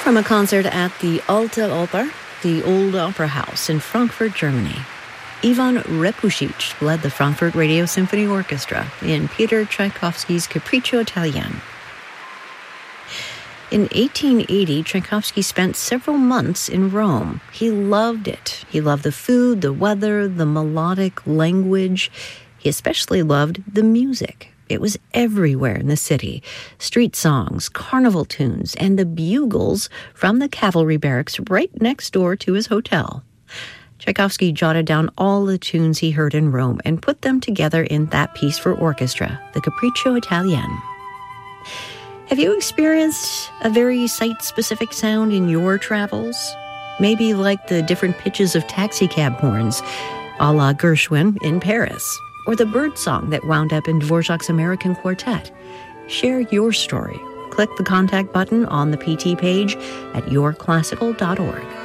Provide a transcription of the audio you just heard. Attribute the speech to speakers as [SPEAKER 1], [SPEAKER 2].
[SPEAKER 1] From a concert at the Alte Oper, the Old Opera House in Frankfurt, Germany. Ivan Repusic led the Frankfurt Radio Symphony Orchestra in Peter Tchaikovsky's Capriccio Italien. In 1880, Tchaikovsky spent several months in Rome. He loved it. He loved the food, the weather, the melodic language. He especially loved the music. It was everywhere in the city. Street songs, carnival tunes, and the bugles from the cavalry barracks right next door to his hotel. Tchaikovsky jotted down all the tunes he heard in Rome and put them together in that piece for orchestra, the Capriccio Italien. Have you experienced a very site-specific sound in your travels? Maybe like the different pitches of taxicab horns, a la Gershwin in Paris, or the bird song that wound up in Dvorak's American Quartet. Share your story. Click the contact button on the PT page at yourclassical.org.